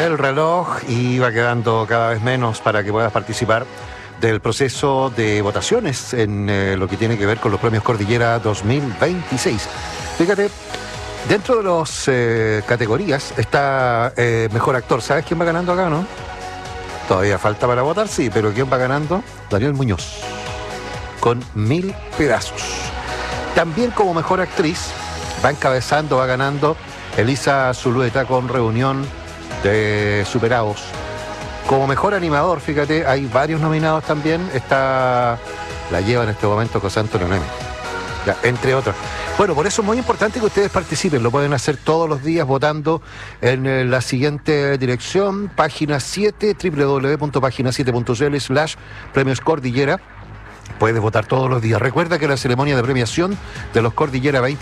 el reloj y va quedando cada vez menos para que puedas participar del proceso de votaciones en lo que tiene que ver con los premios Cordillera 2026. Fíjate, dentro de las categorías está mejor actor. ¿Sabes quién va ganando acá, no? Todavía falta para votar, sí, pero ¿quién va ganando? Daniel Muñoz, con 1000 pedazos. También como mejor actriz va encabezando, va ganando Elisa Zulueta con Reunión de Superados. Como mejor animador, fíjate, hay varios nominados también. La lleva en este momento José Antonio Neme, ya, entre otros. Bueno, por eso es muy importante que ustedes participen. Lo pueden hacer todos los días votando en la siguiente dirección, página 7, www.pagina7.cl/Premios Cordillera. Puedes votar todos los días. Recuerda que la ceremonia de premiación de los Cordillera 20